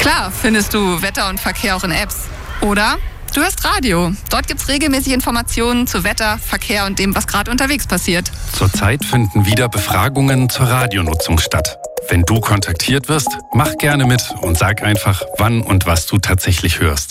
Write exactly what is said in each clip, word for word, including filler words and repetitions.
Klar findest du Wetter und Verkehr auch in Apps. Oder du hörst Radio. Dort gibt's regelmäßig Informationen zu Wetter, Verkehr und dem, was gerade unterwegs passiert. Zurzeit finden wieder Befragungen zur Radionutzung statt. Wenn du kontaktiert wirst, mach gerne mit und sag einfach, wann und was du tatsächlich hörst.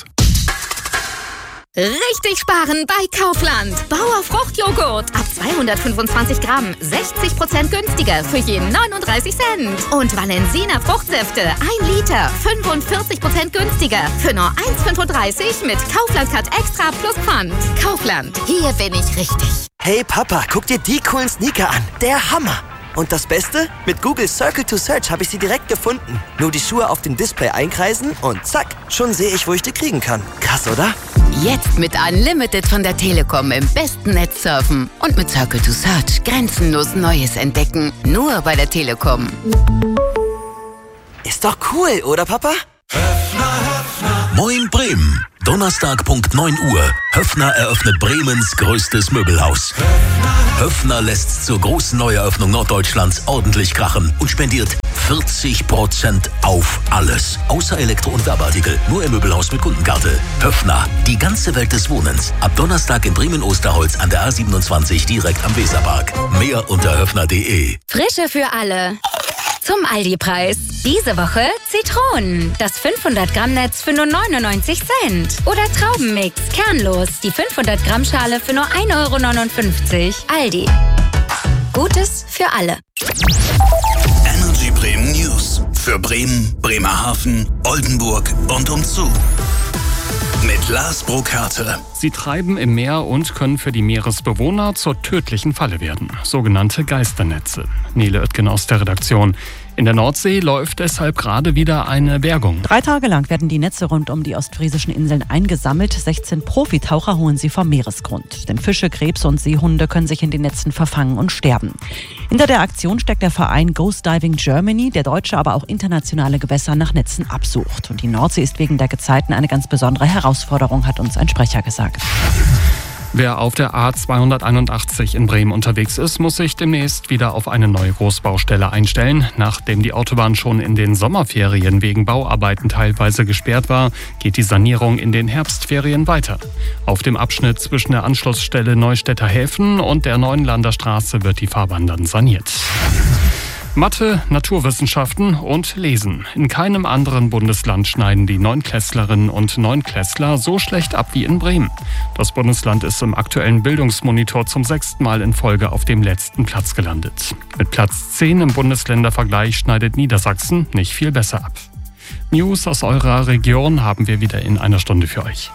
Richtig sparen bei Kaufland. Bauer Fruchtjoghurt ab zweihundertfünfundzwanzig Gramm, sechzig Prozent günstiger für je neununddreißig Cent. Und Valensina Fruchtsäfte, ein Liter, fünfundvierzig Prozent günstiger für nur eins Komma fünfunddreißig mit Kaufland Cut Extra plus Pfand. Kaufland, hier bin ich richtig. Hey Papa, guck dir die coolen Sneaker an. Der Hammer. Und das Beste? Mit Google Circle to Search habe ich sie direkt gefunden. Nur die Schuhe auf dem Display einkreisen und zack, schon sehe ich, wo ich die kriegen kann. Krass, oder? Jetzt mit Unlimited von der Telekom im besten Netz surfen und mit Circle to Search grenzenlos Neues entdecken. Nur bei der Telekom. Ist doch cool, oder Papa? Moin Bremen. Donnerstag Punkt neun Uhr. Höffner eröffnet Bremens größtes Möbelhaus. Höffner lässt zur großen Neueröffnung Norddeutschlands ordentlich krachen und spendiert vierzig Prozent auf alles. Außer Elektro- und Werbeartikel. Nur im Möbelhaus mit Kundenkarte. Höffner, die ganze Welt des Wohnens. Ab Donnerstag in Bremen-Osterholz an der A siebenundzwanzig direkt am Weserpark. Mehr unter höffner punkt de. Frische für alle. Zum Aldi-Preis. Diese Woche Zitronen. Das fünfhundert Gramm Netz für nur neunundneunzig Cent. Oder Traubenmix, kernlos. Die fünfhundert Gramm Schale für nur ein Euro neunundfünfzig. Aldi. Gutes für alle. Energy Bremen News. Für Bremen, Bremerhaven, Oldenburg und umzu. Mit Lars Burkhardt. Sie treiben im Meer und können für die Meeresbewohner zur tödlichen Falle werden. Sogenannte Geisternetze. Nele Oetgen aus der Redaktion. In der Nordsee läuft deshalb gerade wieder eine Bergung. Drei Tage lang werden die Netze rund um die ostfriesischen Inseln eingesammelt. sechzehn Profitaucher holen sie vom Meeresgrund. Denn Fische, Krebse und Seehunde können sich in den Netzen verfangen und sterben. Hinter der Aktion steckt der Verein Ghost Diving Germany, der deutsche, aber auch internationale Gewässer nach Netzen absucht. Und die Nordsee ist wegen der Gezeiten eine ganz besondere Herausforderung, hat uns ein Sprecher gesagt. Wer auf der A zweihunderteinundachtzig in Bremen unterwegs ist, muss sich demnächst wieder auf eine neue Großbaustelle einstellen. Nachdem die Autobahn schon in den Sommerferien wegen Bauarbeiten teilweise gesperrt war, geht die Sanierung in den Herbstferien weiter. Auf dem Abschnitt zwischen der Anschlussstelle Neustädter Häfen und der Neuenlander Straße wird die Fahrbahn dann saniert. Mathe, Naturwissenschaften und Lesen. In keinem anderen Bundesland schneiden die Neunklässlerinnen und Neunklässler so schlecht ab wie in Bremen. Das Bundesland ist im aktuellen Bildungsmonitor zum sechsten Mal in Folge auf dem letzten Platz gelandet. Mit Platz zehn im Bundesländervergleich schneidet Niedersachsen nicht viel besser ab. News aus eurer Region haben wir wieder in einer Stunde für euch.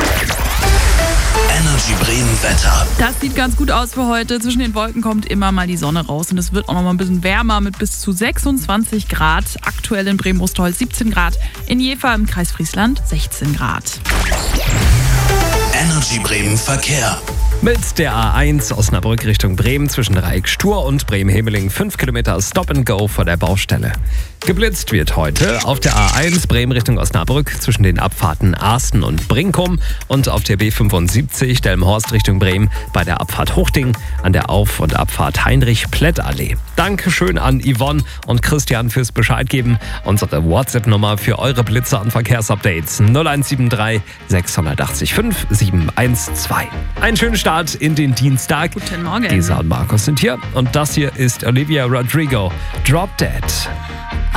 Energy Bremen Wetter. Das sieht ganz gut aus für heute. Zwischen den Wolken kommt immer mal die Sonne raus und es wird auch noch mal ein bisschen wärmer mit bis zu sechsundzwanzig Grad. Aktuell in Bremen-Osterholz siebzehn Grad, in Jever im Kreis Friesland sechzehn Grad. Energy Bremen Verkehr. Mit der A eins Osnabrück Richtung Bremen zwischen Dreieck Stur und Bremen-Hemeling fünf Kilometer Stop and Go vor der Baustelle. Geblitzt wird heute auf der A eins Bremen Richtung Osnabrück zwischen den Abfahrten Arsten und Brinkum und auf der B fünfundsiebzig Delmenhorst Richtung Bremen bei der Abfahrt Hochding an der Auf- und Abfahrt Heinrich-Plett-Allee. Dankeschön an Yvonne und Christian fürs Bescheid geben. Unsere WhatsApp-Nummer für eure Blitzer und Verkehrsupdates null eins sieben drei sechs acht fünf sieben eins zwei. Einen schönen Start in den Dienstag. Guten Morgen. Lisa und Markus sind hier und das hier ist Olivia Rodrigo, Drop Dead.